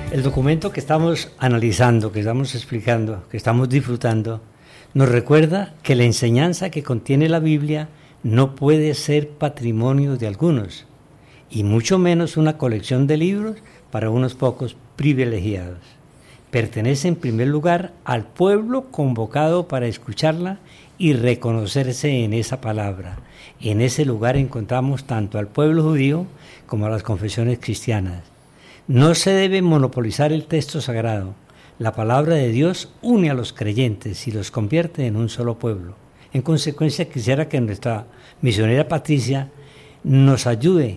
El documento que estamos analizando, que estamos explicando, que estamos disfrutando, nos recuerda que la enseñanza que contiene la Biblia no puede ser patrimonio de algunos, y mucho menos una colección de libros para unos pocos privilegiados. Pertenece en primer lugar al pueblo convocado para escucharla y reconocerse en esa palabra. En ese lugar encontramos tanto al pueblo judío como a las confesiones cristianas. No se debe monopolizar el texto sagrado. La palabra de Dios une a los creyentes y los convierte en un solo pueblo. En consecuencia, quisiera que nuestra misionera Patricia nos ayude.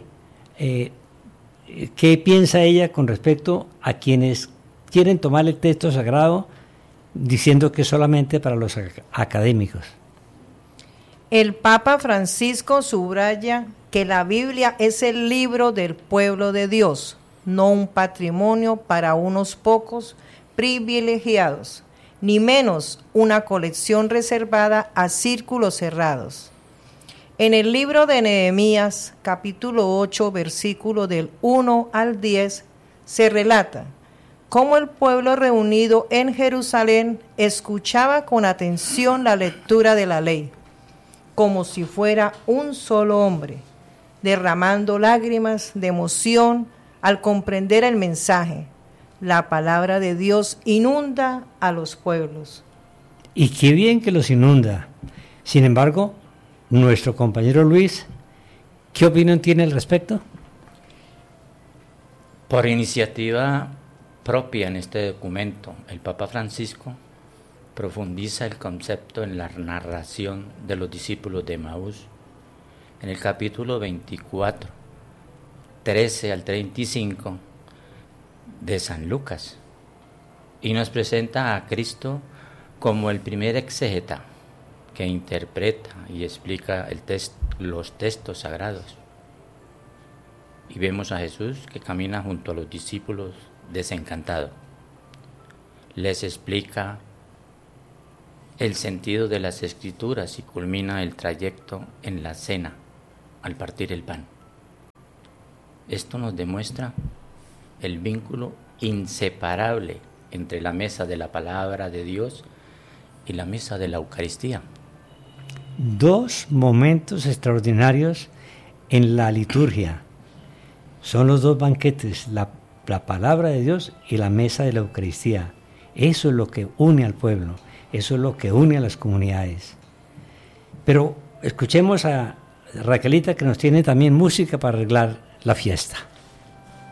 ¿Qué piensa ella con respecto a quienes quieren tomar el texto sagrado diciendo que es solamente para los académicos? El Papa Francisco subraya que la Biblia es el libro del pueblo de Dios, no un patrimonio para unos pocos privilegiados, ni menos una colección reservada a círculos cerrados. En el libro de Nehemías, capítulo 8, versículo del 1 al 10, se relata cómo el pueblo reunido en Jerusalén escuchaba con atención la lectura de la ley, como si fuera un solo hombre, derramando lágrimas de emoción al comprender el mensaje. La palabra de Dios inunda a los pueblos. Y qué bien que los inunda. Sin embargo, nuestro compañero Luis, ¿qué opinión tiene al respecto? Por iniciativa propia en este documento, el Papa Francisco profundiza el concepto en la narración de los discípulos de Emaús en el capítulo 24, 13 al 35 de San Lucas, y nos presenta a Cristo como el primer exégeta que interpreta y explica los textos sagrados. Y vemos a Jesús que camina junto a los discípulos desencantado. Les explica el sentido de las Escrituras y culmina el trayecto en la cena al partir el pan. Esto nos demuestra el vínculo inseparable entre la mesa de la palabra de Dios y la mesa de la Eucaristía. Dos momentos extraordinarios en la liturgia. Son los dos banquetes, la palabra de Dios y la mesa de la Eucaristía. Eso es lo que une al pueblo, eso es lo que une a las comunidades. Pero escuchemos a Raquelita, que nos tiene también música para arreglar la fiesta.